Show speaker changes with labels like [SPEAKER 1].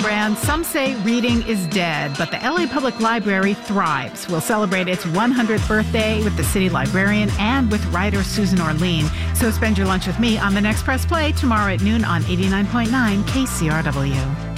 [SPEAKER 1] Brand, some say reading is dead, but the LA Public Library thrives. We'll celebrate its 100th birthday with the city librarian and with writer Susan Orlean. So spend your lunch with me on the next Press Play tomorrow at noon on 89.9 KCRW.